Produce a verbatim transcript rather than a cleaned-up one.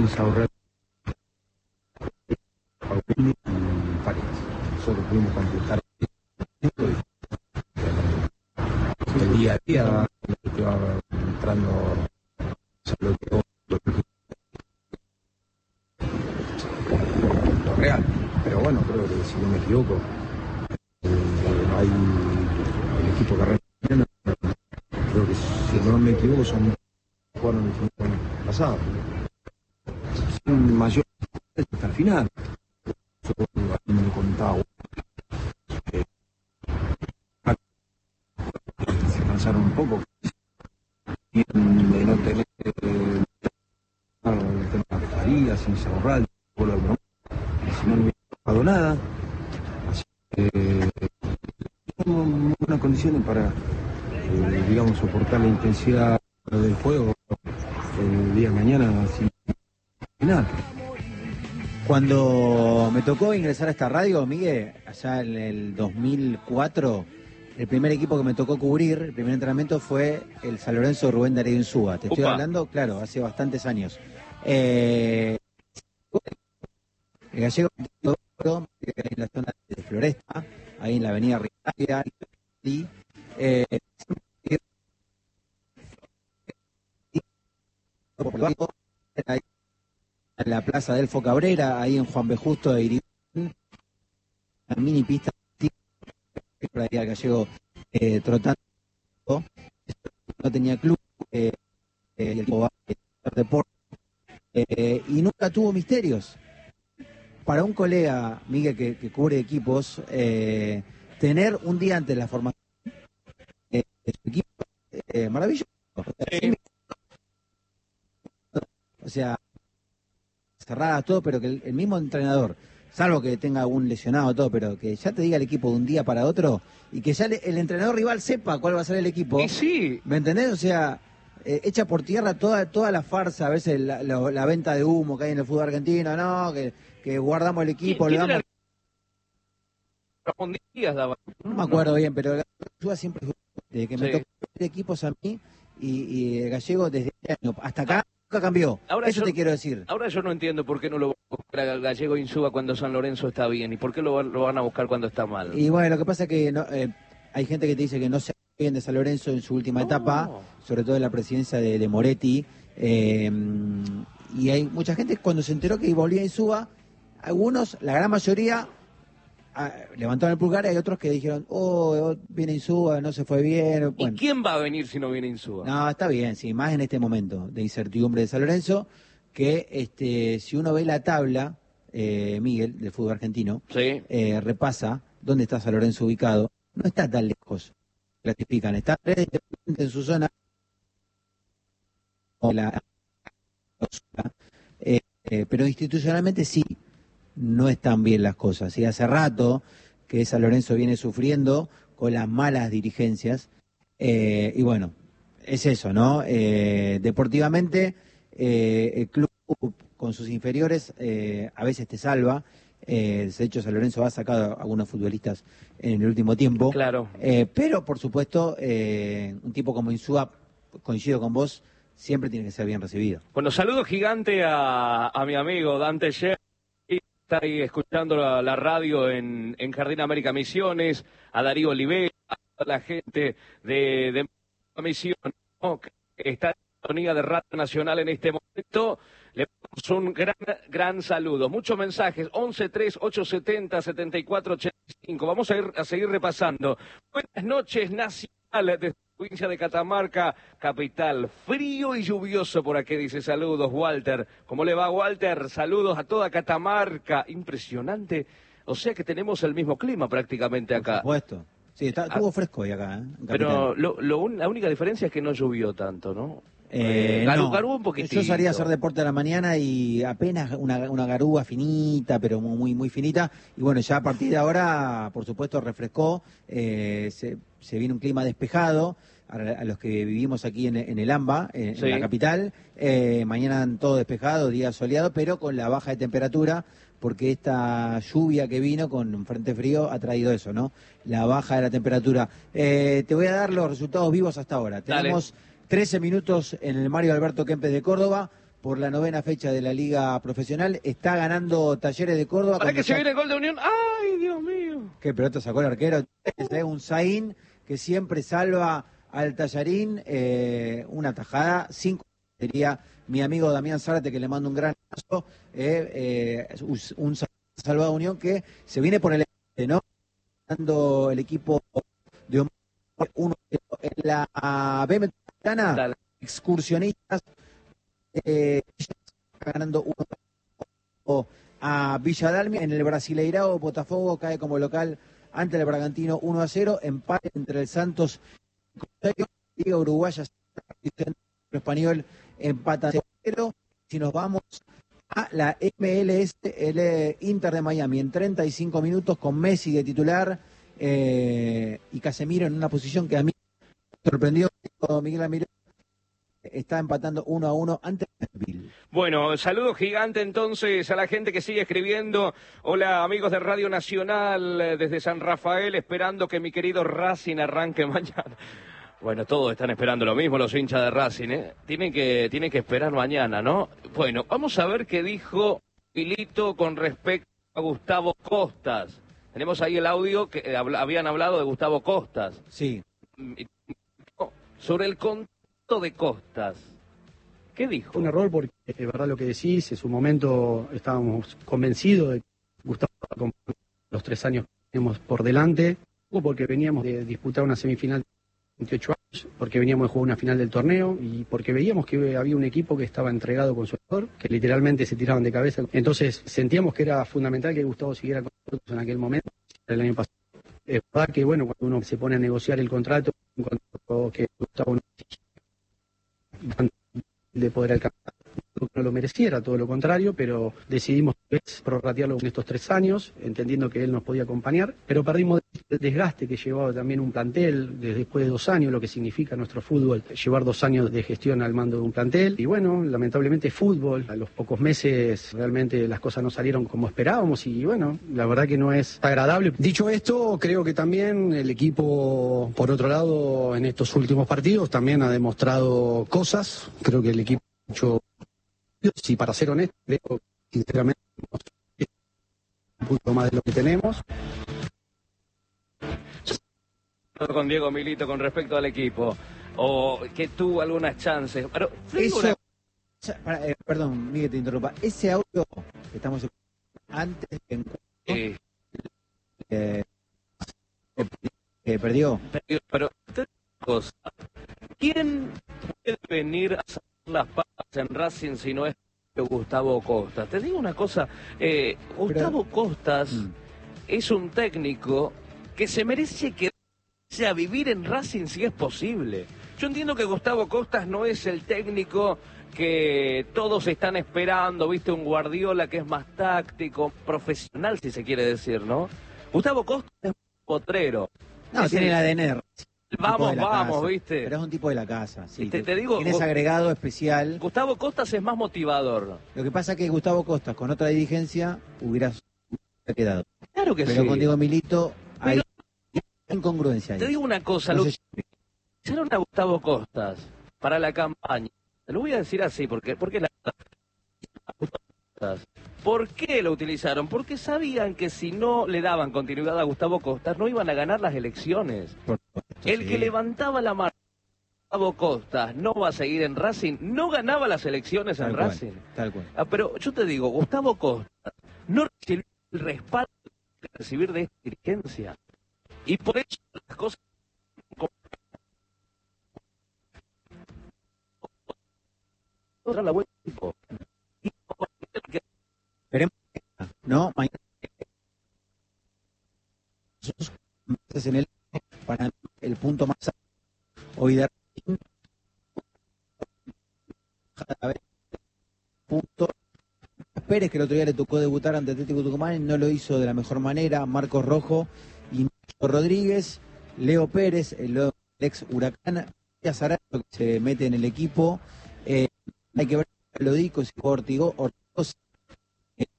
Insaurralde, Paulini y Farías. Nosotros pudimos completar el día a día que va entrando lo real. Pero bueno, creo que si no me equivoco, eh, hay el equipo que arranca, creo que si no me equivoco son jugaron el fin pasado. Son mayor hasta el final. Yo me lo contaba. Eh, se cansaron un poco de no tener eh, el tema de Farías, Insaurralde, si no, no hubiera pasado nada. Así que eh, muy buenas condiciones para, eh, digamos, soportar la intensidad del juego el día de mañana sin final. Cuando me tocó ingresar a esta radio, Miguel, allá en el dos mil cuatro, el primer equipo que me tocó cubrir, el primer entrenamiento fue el San Lorenzo de Rubén Darío Insúa. Te estoy Opa. hablando, claro, hace bastantes años. Eh, el Gallego en la zona de Floresta, ahí en la avenida Rivadavia, y eh, por debajo, ahí, en la plaza Delfo Cabrera, ahí en Juan B. Justo de Iribén, la mini pista por ahí al Gallego eh, trotando, no tenía club, eh, eh, y el equipo va a hacer deporte, eh, y nunca tuvo misterios. Para un colega, Miguel, que, que cubre equipos, eh, tener un día antes la formación eh, de su equipo, eh, maravilloso. Sí. O sea, cerradas todo, pero que el, el mismo entrenador, salvo que tenga un lesionado todo, pero que ya te diga el equipo de un día para otro y que ya le, el entrenador rival sepa cuál va a ser el equipo. Y sí. ¿Me entendés? O sea, eh, echa por tierra toda toda la farsa, a veces la, la, la venta de humo que hay en el fútbol argentino, no, que, que guardamos el equipo, le ¿Quién damos... era? Ramón Díaz daba. No me acuerdo bien, pero el Gallego siempre desde que me Sí. tocó ver equipos a mí y, y el Gallego desde el año hasta acá nunca cambió. Ahora Eso yo- te quiero decir. Ahora yo no entiendo por qué no lo va a buscar al Gallego Insúa cuando San Lorenzo está bien y por qué lo, va- lo van a buscar cuando está mal. Y bueno, lo que pasa es que no, eh, hay gente que te dice que no se bien de San Lorenzo en su última No. etapa, sobre todo en la presidencia de, de Moretti, eh, y hay mucha gente cuando se enteró que volvía Insúa, algunos, la gran mayoría, ah, levantaron el pulgar y hay otros que dijeron, oh, oh, viene Insúa, no se fue bien. Bueno, ¿Y quién va a venir si no viene Insúa? no, está bien, sí, más en este momento de incertidumbre de San Lorenzo, que este, si uno ve la tabla, eh, Miguel, del fútbol argentino, Sí. eh, repasa dónde está San Lorenzo ubicado, no está tan lejos, clasifican, está en su zona, o la- eh, eh, pero institucionalmente sí, no están bien las cosas, y hace rato que San Lorenzo viene sufriendo con las malas dirigencias, eh, y bueno, es eso, ¿no? Eh, deportivamente, eh, el club con sus inferiores eh, a veces te salva. Eh, de hecho, San Lorenzo ha sacado a algunos futbolistas en el último tiempo. Claro. Eh, pero, por supuesto, eh, un tipo como Insúa, coincido con vos, siempre tiene que ser bien recibido. Bueno, saludo gigante a, a mi amigo Dante Sher, que está ahí escuchando la, la radio en, en Jardín América Misiones, a Darío Olivera, a la gente de, de Misión, ¿no? Que está en la sintonía de Radio Nacional en este momento. Le damos un gran, gran saludo. Muchos mensajes, once tres ocho setenta setenta y cuatro ochenta y cinco. Vamos a, ir, a seguir repasando. Buenas noches, Nacional, desde la provincia de Catamarca, capital. Frío y lluvioso por aquí, dice saludos, Walter. ¿Cómo le va, Walter? Saludos a toda Catamarca. Impresionante. O sea que tenemos el mismo clima prácticamente Por acá. supuesto. Sí, está, estuvo fresco hoy acá, ¿eh? En Pero Capital. lo, lo un- la única diferencia es que no llovió tanto, ¿no? Eh, garú, no. garú un poquitito. Yo salía a hacer deporte a la mañana y apenas una, una garúa finita, pero muy, muy, muy finita. Y bueno, ya a partir de ahora, por supuesto, refrescó. Eh, se, se viene un clima despejado. A, a los que vivimos aquí en, en el AMBA, en, Sí. en la capital. Eh, mañana todo despejado, día soleado, pero con la baja de temperatura, porque esta lluvia que vino con un frente frío ha traído eso, ¿no? La baja de la temperatura. Eh, te voy a dar los resultados vivos hasta ahora. Dale. Tenemos trece minutos en el Mario Alberto Kempes de Córdoba. por la novena fecha de la Liga Profesional. Está ganando Talleres de Córdoba. ¿Para que se saca... viene el gol de Unión? ¡Ay, Dios mío! Qué pelota sacó el arquero. Es un Zain que siempre salva al Tallarín. Eh, una tajada. Cinco sería mi amigo Damián Zárate, que le mando un gran abrazo. Eh, eh, un salvado Unión que se viene por el ¿no? Dando el equipo de uno en la B Metropolitana. Excursionistas eh, ganando uno a Villa Dálmia. En el Brasileirao, Botafogo cae como local ante el Bragantino uno a cero. Empate entre el Santos y la Liga Uruguaya. El español empata a cero. Si nos vamos a la M L S, el Inter de Miami en treinta y cinco minutos con Messi de titular eh, y Casemiro en una posición que a mí me sorprendió. Miguel Almirón está empatando uno a uno ante Bill. Bueno, saludo gigante entonces a la gente que sigue escribiendo. Hola amigos de Radio Nacional desde San Rafael, esperando que mi querido Racing arranque mañana. Bueno, todos están esperando lo mismo, los hinchas de Racing, ¿eh? Tienen que, tienen que esperar mañana, ¿no? Bueno, vamos a ver qué dijo Pilito con respecto a Gustavo Costas. Tenemos ahí el audio que eh, habl- habían hablado de Gustavo Costas. Sí. Sobre el contrato de Costas. ¿Qué dijo? Fue un error porque es verdad lo que decís, en su momento estábamos convencidos de que Gustavo con los tres años que teníamos por delante, porque veníamos de disputar una semifinal de veintiocho años, porque veníamos de jugar una final del torneo y porque veíamos que había un equipo que estaba entregado con su jugador, que literalmente se tiraban de cabeza. Entonces sentíamos que era fundamental que Gustavo siguiera con nosotros en aquel momento, el año pasado. Es verdad que, bueno, cuando uno se pone a negociar el contrato, un contrato que Gustavo no de poder alcanzar, no lo mereciera, todo lo contrario, pero decidimos prorratearlo en estos tres años, entendiendo que él nos podía acompañar, pero perdimos el desgaste que llevaba también un plantel desde después de dos años, lo que significa nuestro fútbol, llevar dos años de gestión al mando de un plantel, y bueno, lamentablemente fútbol, a los pocos meses realmente las cosas no salieron como esperábamos, y bueno, la verdad que no es agradable. Dicho esto, creo que también el equipo, por otro lado, en estos últimos partidos también ha demostrado cosas, creo que el equipo ha hecho, si para ser honesto, creo sinceramente un punto más de lo que tenemos. Con Diego Milito con respecto al equipo, o que tuvo algunas chances. Pero, Eso, una... para, eh, perdón, Miguel, te interrumpa. Ese audio que estamos antes de encuentro, Sí. eh, eh, perdió. Pero, pero cosa, ¿quién puede venir a sacar las papas en Racing si no es Gustavo Costas? Te digo una cosa, eh, Gustavo pero... Costas Mm. es un técnico que se merece quedarse a vivir en Racing si es posible. Yo entiendo que Gustavo Costas no es el técnico que todos están esperando, viste, un Guardiola que es más táctico, profesional si se quiere decir, ¿no? Gustavo Costas es un potrero. No, Es tiene el A D N. Vamos, vamos, casa, ¿viste? Pero es un tipo de la casa, sí. Te, te digo, Tienes agregado especial. Gustavo Costas es más motivador. Lo que pasa es que Gustavo Costas, con otra dirigencia, hubiera quedado. Claro que Pero sí. con Diego Milito hay incongruencia ahí. Te digo una cosa, No lo sé si- utilizaron a Gustavo Costas para la campaña. Te lo voy a decir así, porque, porque la ¿por qué lo utilizaron? Porque sabían que si no le daban continuidad a Gustavo Costas, no iban a ganar las elecciones. Por supuesto, El sí. que levantaba la mano, Gustavo Costas, no va a seguir en Racing, no ganaba las elecciones Tal en cual, Racing. tal cual. Ah, pero yo te digo, Gustavo Costas no recibió el respaldo que recibir de esta dirigencia. Y por eso las cosas... la vuelta al tipo. Veremos, ¿no? Mañana. Nosotros, en el, para mí, el punto más alto hoy de punto. Pérez, que el otro día le tocó debutar ante Atlético Tucumán y no lo hizo de la mejor manera. Marcos Rojo y Nacho Rodríguez, Leo Pérez, el ex Huracán, y Azarazo, que se mete en el equipo. Eh, hay que ver a Lodico, si Ortigo, Ortigosa,